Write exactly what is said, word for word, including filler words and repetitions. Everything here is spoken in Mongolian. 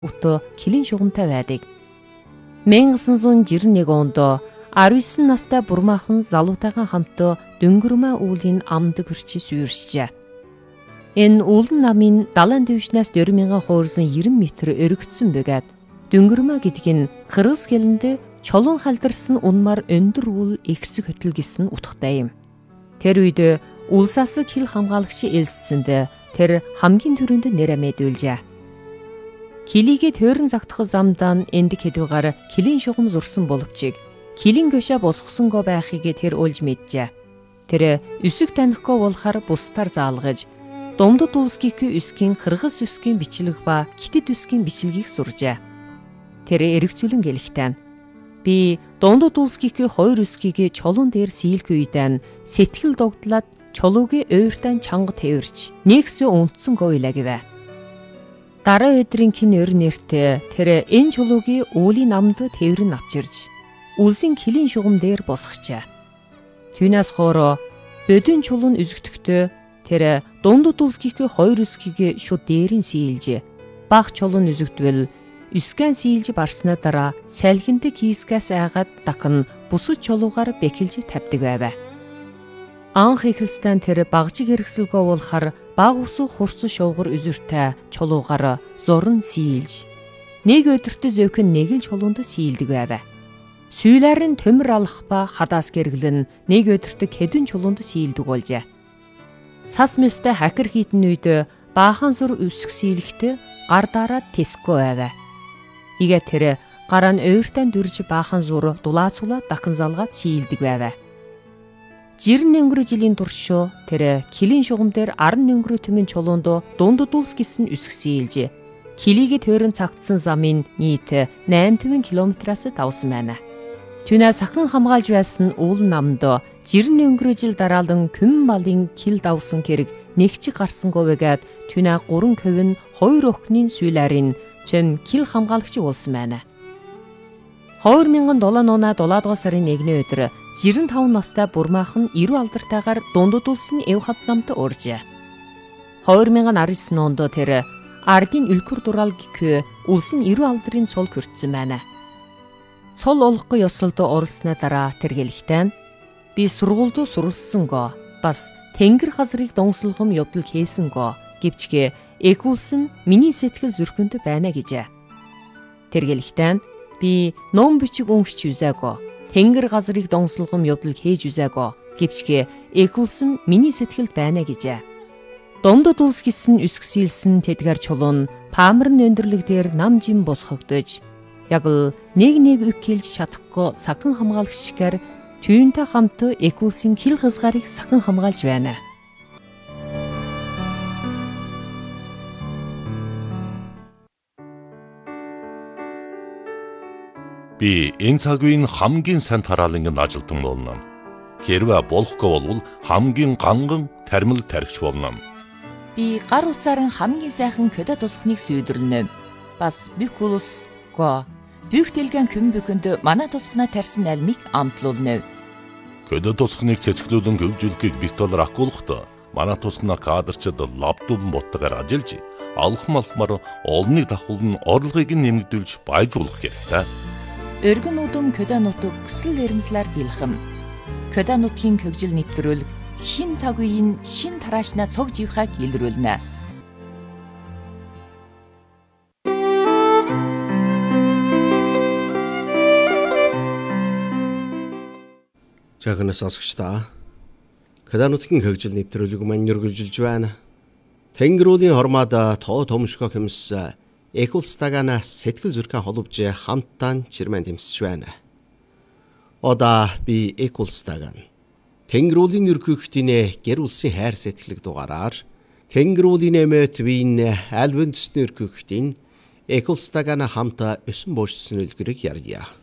өтөө килийн шугамтай байдаг. мянга девятьсот девяносто нэг онд арван девять настай бурмаахан залуутайхан хамт Дөнгөрмөө үүлийн амдаг хөрчи суурьшжээ. Энэ үүлэн намын далайн дэвшнээс deux mille хуурсан ninety метр өргөцсөн бөгөөд Дөнгөрмөө гэдэг нь Кыргыз хэлэнд чулуун халдарсан унмаар өндөр үл ихсэг хөтөл гэсэн утгатай юм. Тэр үед улсаас хил хамгаалагч элссэнд тэр хамгийн түрүүнд нэрэ мэдүүлжээ. Килигээ төөрөн загтах замдаа энд хэдүүгээр килийн шугам зурсан боловч килийн гөшө босгосонго байхыг тэр олж мэджээ. Тэр үсэг танихгүй болохоор бусдаар заалгаж Домдод улсгийн үсгийн Кыргыз үсгийн бичлэг ба Китэд үсгийн бичлэгийг суржээ. Тэр эргцүүлэн гэлэхтэн би Домдод улсгийн хоёр үсгийг чулуун дээр сийлэх үедээ сэтгэл догдлаад чулуугийн ойртон чанга тэрч нэгсүү унтсан гойлаа гэвэ. Дараа өдрийн кин өр нэртэ тэр энэ чулуугийн уулийн намд тэрэн авчирж үлсийн килийн шугам дээр босгочээ. Түүнээс хоороо бодин чулуун үзэгдэхдээ тэр Домдод улсгийн хоёр үсгийг шууд дээрэн сийлж баг чулуун үзэгдвэл үскэн сийлж барснаа дараа салхинд кийскээс айгаад дахин бусад чулуугаар бэхэлж тавьдаг байв. Анх ихэлстэн тэр багжиг хэрэгсэлгөө болохоор баг усу хурц шуугар үзүртэй чулуугаар зурн сийлж нэг өдөртөө зөөхөн нэг л чулуунд сийлдэг байв. Сүүлээрэн төмөр алах ба хадаас гэргэлэн нэг өдөртөө хэдэн чулуунд сийлдэг болжээ. Цас мэстэй хакер хийтэн үед баахан зүр өсөх сийлэхтэй гар дараад тэсгүй байв. Игээ тэр гараа нь ойртон дүрж баахан зүр дулаацуулаа дахин залгаад сийлдэг байв. Жирэн өнгөрөө жилийн турш тэр килийн шугам дээр аран өнгөрөө төмөн чулуунд Дундад улс гэсэн өсөх сийлж килигээ төөрөн цагтсан замын нийт eight километраас давсан байна. Түүнээ сахин хамгаалж байсан уул намд жирэн өнгөрөө жил дараалан күм малын кил давсан хэрэг нэгчиг гарсангүй байгаад түүнээ гурван ковин хоёр охины сүүлээрийн чим кил хамгаалагч болсон байна. two thousand seven оноо дулаадугаар сарын нэгний өдөр ninety-five настай бурмаахан Ирүү алдартайгаар Дундад улсын эв хавт намд уржээ. two thousand nineteen онд тэр ардын үлкүр дураал гэх улсын Ирүү алдрын цол хүртсэн байна. Цол олохгүй ёсолд оролцсны дараа тэр гэлэхтэн би сургуульд суралцсанго бас тэнгэр хазрыг донслохом явдал хийсэнго гэвчгээ экүүлсэн миний сэтгэл зүрхэнд байна гэжээ. Тэр гэлэхтэн би ном бичиг уншиж үзээго тэнгэр газрыг донслохом явдал хийж үзээго гэвчгээ экүүлсэн миний сэтгэлд байна гэжээ. Домдод улс гэсэн үсг сийлсэн тэдгэр чулуун паамрын өндөрлөг дээр нам жим босгогдож яг л нэг нэг үг хэлж чадахгүй сахин хамгаалагчгаар түүнтэй хамт экүүлсэн хил хязгаарыг сахин хамгаалж байна. Би энэ цаг үеийн хамгийн сайн тараалангийн ажилтан болно. Хэрвээ болохгүй бол хамгийн ганган тармил тархич болно. Би гар утсаар хамгийн сайхан көдө тусахныг сүйдэрлэнэ. Бас бик улс го бүх дэлгэн күм бүхэнд манай тусахнаа тарьсан альмыг амтлуулна. Көдө тусахныг цэцгэлүүлэн хөгжүүлэхийг бит доллар ахгуулахдаа манай тусахнаа кадрчид лаптоп боттогоор ажиллаж алхам алхмаар олныг давхуулн орлогыг нэмэгдүүлж баяжуулах хэрэгтэй. Өргөн удам көдө нутаг хүсэл эрмслэр бэлхэм. Көдө нутгийн хөгжил нэвтрүүлэг шин цаг үеийн шин тараашнаа цог живхаг илрүүлнэ. Жагнаас сонсогчдаа Көдө нутгийн хөгжил нэвтрүүлэг маань үргэлжилж байна. Тэнгэр уулын хормоод тоо томшгоо хэмс Экулстагана сэтгэл зүрхээ холбож хамтдаа чирмэн тэмсэж байна. Одаа би Экулстаган Тэнгэр уулын өргөхтийн гэр улсын хайр сэтгэлэг дугаараар Тэнгэр уулын эмэт биен альвэндэсний өргөхтийн Экулстагана хамтаа өсөн боошсон үлгэрийг ярья.